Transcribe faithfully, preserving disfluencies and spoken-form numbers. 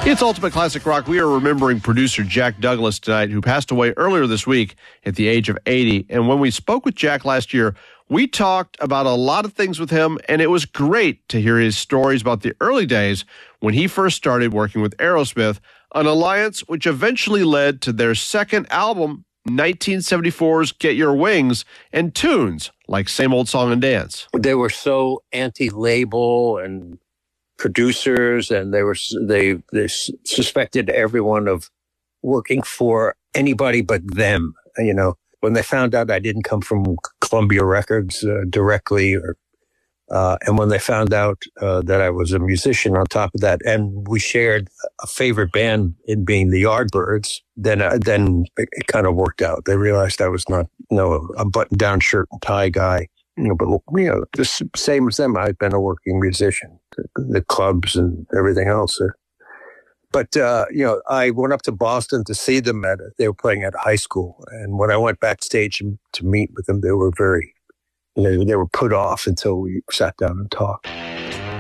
It's Ultimate Classic Rock. We are remembering producer Jack Douglas tonight, who passed away earlier this week at the age of eighty. And when we spoke with Jack last year, we talked about a lot of things with him, and it was great to hear his stories about the early days when he first started working with Aerosmith, an alliance which eventually led to their second album, nineteen seventy-four's Get Your Wings, and tunes like Same Old Song and Dance. They were so anti-label and producers, and they were they they suspected everyone of working for anybody but them. You know, when they found out I didn't come from Columbia Records uh, directly, or uh, and when they found out uh, that I was a musician on top of that, and we shared a favorite band in being the Yardbirds, then uh, then it, it kind of worked out. They realized I was not you know a button-down shirt and tie guy. You know, but you know, just same as them, I've been a working musician, the, the clubs and everything else. But uh, you know, I went up to Boston to see them at. They were playing at high school, and when I went backstage to meet with them, they were very, you know, they were put off until we sat down and talked.